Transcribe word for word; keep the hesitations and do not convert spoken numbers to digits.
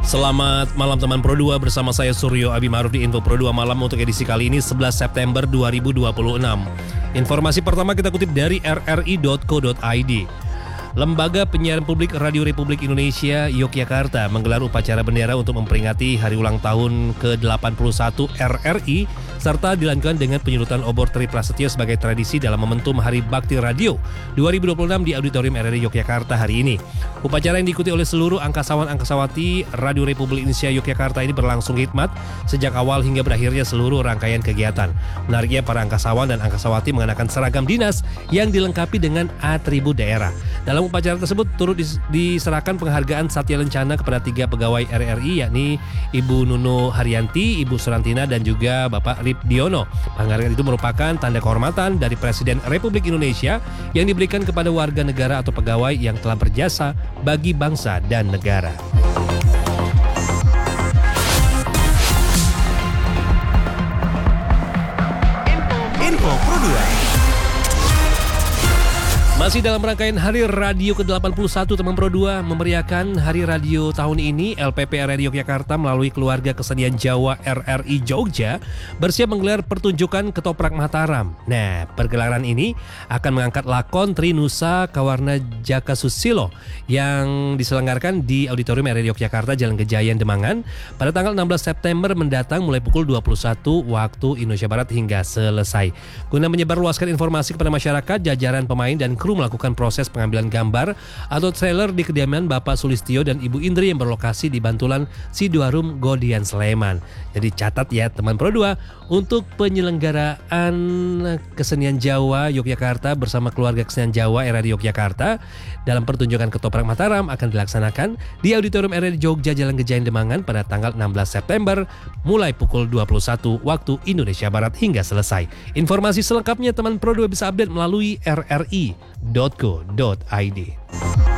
Selamat malam teman Pro dua, bersama saya Suryo Abi Ma'ruf di Info Pro dua Malam untuk edisi kali ini sebelas September dua ribu dua puluh enam. Informasi pertama kita kutip dari r r i dot co dot i d. Lembaga Penyiaran Publik Radio Republik Indonesia Yogyakarta menggelar upacara bendera untuk memperingati hari ulang tahun ke delapan puluh satu R R I serta dilanjutkan dengan penyulutan obor Tri Prasetyo sebagai tradisi dalam momentum Hari Bakti Radio dua ribu dua puluh enam di Auditorium R R I Yogyakarta hari ini. Upacara yang diikuti oleh seluruh angkasawan-angkasawati Radio Republik Indonesia Yogyakarta ini berlangsung hikmat sejak awal hingga berakhirnya seluruh rangkaian kegiatan. Menariknya, para angkasawan dan angkasawati mengenakan seragam dinas yang dilengkapi dengan atribut daerah. Dalam upacara tersebut turut diserahkan penghargaan Satya Lencana kepada tiga pegawai R R I, yakni Ibu Nuno Haryanti, Ibu Surantina, dan juga Bapak Rip Diono. Penghargaan itu merupakan tanda kehormatan dari Presiden Republik Indonesia yang diberikan kepada warga negara atau pegawai yang telah berjasa bagi bangsa dan negara. Info Pro dua. Masih dalam rangkaian Hari Radio ke delapan puluh satu, teman Pro dua memeriahkan Hari Radio tahun ini. L P P R R I Yogyakarta melalui Keluarga Kesenian Jawa R R I Jogja bersiap menggelar pertunjukan Ketoprak Mataram. Nah, pergelaran ini akan mengangkat lakon Trinusa Kawarna Jaka Susilo yang diselenggarakan di Auditorium R R I Yogyakarta, Jalan Gejayan, Demangan pada tanggal enam belas September mendatang mulai pukul dua puluh satu waktu Indonesia Barat hingga selesai. Guna menyebarluaskan informasi kepada masyarakat, jajaran pemain dan kru melakukan proses pengambilan gambar atau trailer di kediaman Bapak Sulistyo dan Ibu Indri yang berlokasi di Bantulan Sidoarum, Godian, Sleman. Jadi catat ya teman Pro dua, untuk penyelenggaraan Kesenian Jawa Yogyakarta bersama Keluarga Kesenian Jawa R R I Yogyakarta dalam pertunjukan Ketoprak Mataram akan dilaksanakan di Auditorium R R I Jogja, Jalan Gejayan, Demangan pada tanggal enam belas September mulai pukul dua puluh satu waktu Indonesia Barat hingga selesai. Informasi selengkapnya teman Pro dua bisa update melalui r r i dot co dot i d.